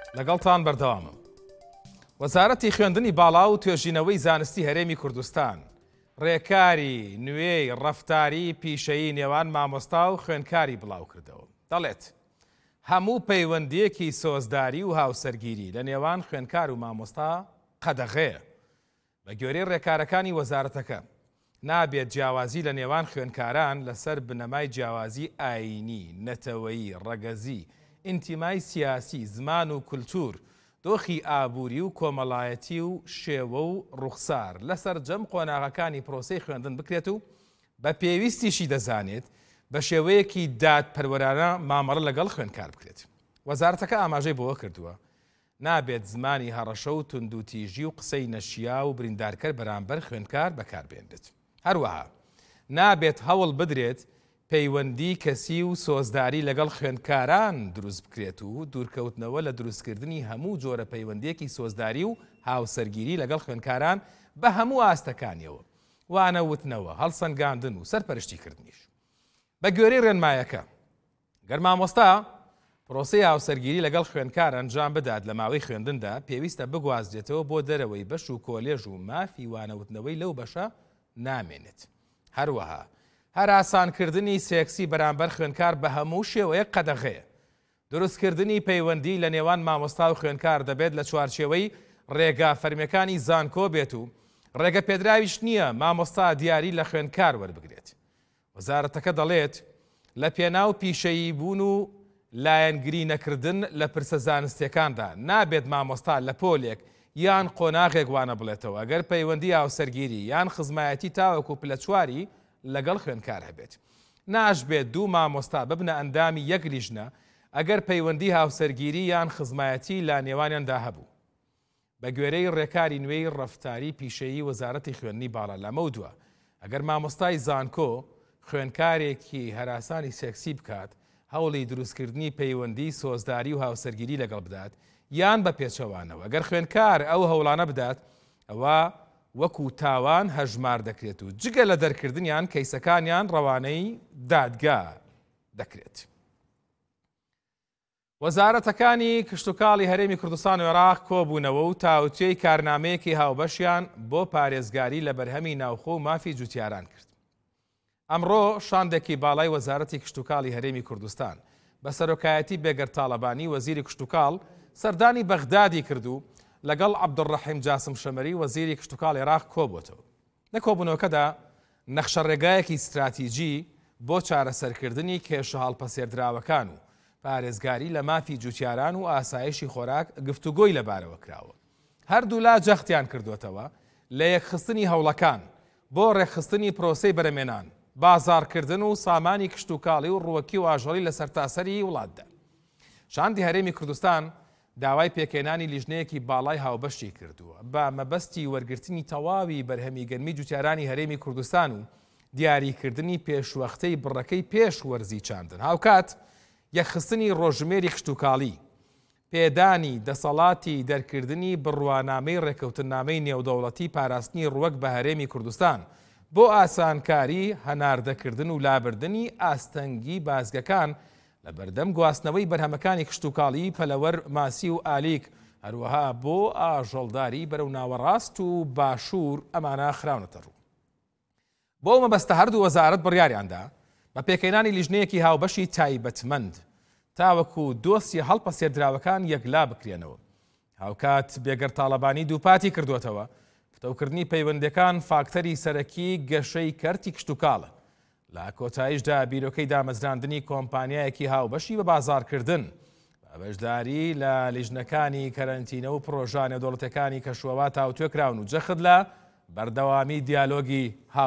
لەگەڵتان بەردەوامم. وەزارەتی خوێندنی باڵا و توێژینەوەی زانستی هەرێمی کوردستان ڕێکاری نوێی ڕەفتاری پیشەیی نێوان مامۆستا و خوێندکاری بڵاو کردەوە. دەڵێت هەموو پەیوەندیەکی سۆزداری و هاوسەرگیری لە نێوان خوێندکار و مامۆستا قەدەغەیە. بە گوێرەی ڕێکارەکانی وەزارەتەکە نابێت جیاوازی لە نێوان خوێندکاران لەسەر بنەمای جیاوازی ئاینی، نەتەوەیی، ڕەگەزی، ئینتیمای سیاسی، زمان و کولتور، دۆخی ئابووری و کۆمەڵایەتی و شێوە و ڕوخسار لەسەر جەم قۆناغەکانی پرۆسەی خوێندن بکرێت و بە پێویستیشی دەزانێت بە شێوەیەکی دادپەروەرانە مامەڕە لەگەڵ خوێندکار بکرێت. وەزارەتەکە ئاماژەی بۆوە کردووە نابێت زمانی هەڕەشە و توندوتیژی و قسەی نەشیا و بریندارکەر بەرامبەر خوێندکار بەکاربێنرێت. هەروەها نابێت هەوڵ بدرێت پەیوەندی کەسی و سۆزداری لەگەڵ خوێندکاران دروست بکرێت و دوورکەوتنەوە لە دروستکردنی هەموو جۆرە پەیوەندیەکی سۆزداری و هاوسەرگیری لەگەڵ خوێندکاران بە هەموو ئاستەکانیەوە، وانەوتنەوە، هەڵسەنگاندن و سەرپەرشتیکردنیش. بە گوێرەی ڕێنمایەکە گەر مامۆستا پرۆسەی هاوسەرگیری لەگەڵ خوێندکار ئەنجام بدات لە ماوەی خوێندندا، پێویستە بگوازرێتەوە بۆ دەرەوەی بەش و کۆلێژ و مافی وانەوتنەوەی لەو بەشە نامێنێت. هەروەها هەر ئاسانکردنی سێکسی بەرامبەر خوێندکار بە هەموو شێوەیە قەدەغەیە. دروستکردنی پەیوەندی لە نێوان مامۆستا و خوێندکار دەبێت لە چوارچێوەی ڕێگا فەرمیەکانی زانکۆ بێت و ڕێگە پێدراویش نییە مامۆستا دیاری لە خوێندکار وەربگرێت. وەزارەتەکە دەڵێت لە پێناو پیشەیی بوون و لایەنگری نەکردن لە پرسە زانستیەکاندا نابێت مامۆستا لە پۆلێک یان قۆناغێک وانە بڵێتەوە ئەگەر پەیوەندی هاوسەرگیری یان خزمایەتی تاوەکو پلە چواری لەگەڵ خوێندکار هەبێت. ناشبێت دوو مامۆستا ببنە ئەندامی یەک لیژنە ئەگەر پەیوەندی هاوسەرگیری یان خزمایەتی لا نێوانیاندا هەبوو. بە گوێرەی ڕێکاری نوێی ڕەفتاری پیشەیی وەزارەتی خوێندنی باڵا لەمەودووە ئەگەر مامۆستای زانکۆ خوێندکارێکی هەراسانی سێکسی بکات، هەوڵی دروستکردنی پەیوەندی سۆزداری و هاوسەرگیری لەگەڵ بدات یان بە پێچەوانەوە ئەگەر خوێندکار ئەو هەوڵانە بدات، ئەوە وەکو تاوان هەژمار دەکرێت و جگە لە دەرکردنیان کەیسەکانیان ڕەوانەی دادگا دەکرێت. وەزارەتەکانی کشتوکاڵی هەرێمی کوردستان و عێراق کۆبوونەوە و تاوتوێی کارنامەیەکی هاوبەشیان بۆ پارێزگاری لە بەرهەمی ناوخۆ و مافی جوتیاران کرد. ئەمڕۆ شاندێکی باڵای وەزارەتی کشتوکاڵی هەرێمی کوردستان بە سەرۆکایەتی بێگەر تاڵەبانی وەزیری کشتوکاڵ سەردانی بەغدادی کرد و لەگەڵ عەبدوڕەحیم جاسم شەمەری وەزیری کشتوکاڵی عێراق کۆبووەتەوە. لە کۆبوونەوەکەدا نەخشە ڕێگایەکی استراتیجی بۆ چارەسەرکردنی کێشە هەڵپەسێردراوەکان و پارێزگاری لە مافی جوتیاران و ئاسایشی خۆراک گفتوگۆی لەبارەوە کراوە. هەردوو لا جەختیان کردوێتەوە لە یەکخستنی هەوڵەکان بۆ ڕێکخستنی پرۆسەی بەرەمێنان، بازارکردن و سامانی کشتوکاڵی و ڕووەکی و ئاژەڵی لە سەرتاسەری وڵاتدا. شاندی هەرێمی کوردستان داوای پێکێنانی لیژنەیەکی باڵای هاوبەشی کردووە بە مەبەستی وەرگرتنی تەواوی بەرهەمی گەرمی جوتیارانی هەرێمی کوردستان و دیاریکردنی پێشوەختەی بڕەکەی پێش وەرزی چاندن. هاوکات یەکخستنی ڕۆژمێری کشتوکاڵی، پێدانی دەسەڵاتی دەرکردنی بڕوانامەی ڕێکەوتنامەی نێودەوڵەتی پاراستنی ڕووەک بە هەرێمی کوردستان بۆ ئاسانکاری هەناردەکردن و لابردنی ئاستەنگی بازگەکان لە بەردەم گواستنەوەی بەرهەمەکانی کشتوکاڵی پەلەوەر ماسی و ئالیک، هەروەها بۆ ئاژەڵداری بەرەو ناوەڕاست و باشوور ئەمانە خراونەتە ڕوو. بۆ مەبەستە هەردوو وەزارەت بڕیاریاندا بە پێکەنانی لیژنەیەکی هاوبەشی تایبەتمەند تاوەکو دۆسی هەڵپەسێردراوەکان یەکلا بکرێنەوە. هاوکات بێگەر تاڵەبانی دووپاتی کردوێتەوە پتەوکردنی پەیوەندەکان فاکتەری سەرەکی گەشەی کەرتی کشتوکاڵە. لە کۆتاییشدا بیرۆکەی دامەزراندنی کۆمپانیایەکی هاوبەشی بە بازارکردن بە بەشداری لە لیژنەکانی کەرەنتینە و پرۆژە نێودەوڵەتیەکانی کەشوەوە تاوتوێکراون و جەخت لە بەردەوامی دیالۆگی